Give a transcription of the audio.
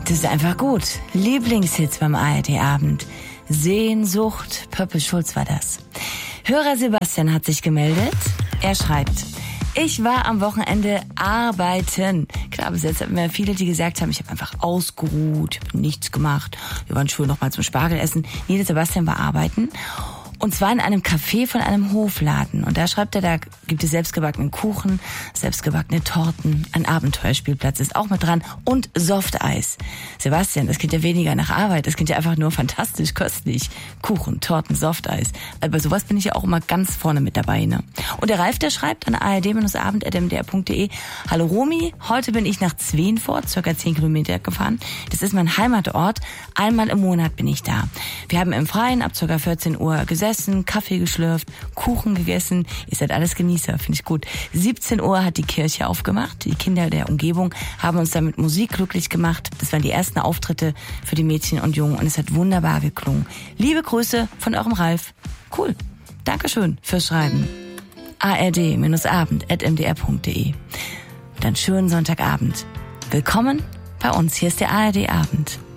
Das ist einfach gut. Lieblingshits beim ARD-Abend. Sehnsucht, Pöppel Schulz war das. Hörer Sebastian hat sich gemeldet. Er schreibt: Ich war am Wochenende arbeiten. Klar, bis jetzt hatten wir viele, die gesagt haben, ich habe einfach ausgeruht, habe nichts gemacht. Wir waren schon noch mal zum Spargel essen. Nee, der Sebastian war arbeiten. Und zwar in einem Café von einem Hofladen. Und da schreibt er, da gibt es selbstgebackenen Kuchen, selbstgebackene Torten, ein Abenteuerspielplatz ist auch mit dran und Softeis. Sebastian, das klingt ja weniger nach Arbeit, das klingt ja einfach nur fantastisch köstlich. Kuchen, Torten, Softeis. Also bei sowas bin ich ja auch immer ganz vorne mit dabei, ne? Und der Ralf, der schreibt an ard-abend@mdr.de: Hallo Romy, heute bin ich nach Zwenfort, circa 10 Kilometer gefahren. Das ist mein Heimatort. Einmal im Monat bin ich da. Wir haben im Freien ab circa 14 Uhr gesessen, Kaffee geschlürft, Kuchen gegessen. Ihr seid alles Genießer, finde ich gut. 17 Uhr hat die Kirche aufgemacht. Die Kinder der Umgebung haben uns dann mit Musik glücklich gemacht. Das waren die ersten Auftritte für die Mädchen und Jungen und es hat wunderbar geklungen. Liebe Grüße von eurem Ralf. Cool. Dankeschön fürs Schreiben. ard-abend@mdr.de. Und einen schönen Sonntagabend. Willkommen bei uns. Hier ist der ARD-Abend.